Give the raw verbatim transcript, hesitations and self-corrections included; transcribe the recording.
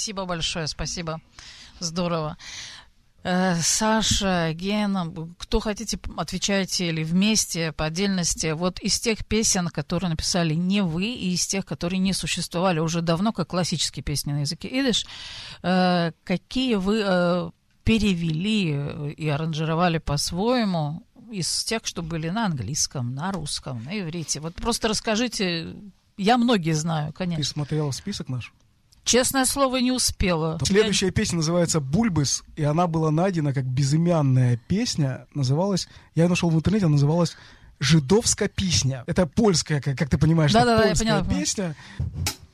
Спасибо большое, спасибо. Здорово. Саша, Гена, кто хотите, отвечайте или вместе, по отдельности. Вот из тех песен, которые написали не вы, и из тех, которые не существовали уже давно, как классические песни на языке идиш, какие вы перевели и аранжировали по-своему из тех, что были на английском, на русском, на иврите? Вот просто расскажите, я многие знаю, конечно. Ты смотрела список наш? Честное слово, не успела. Следующая песня называется «Бульбыс», и она была найдена как безымянная песня. Называлась, я ее нашел в интернете, она называлась «Жидовская песня». Это польская, как, как ты понимаешь, да, да, польская да, песня.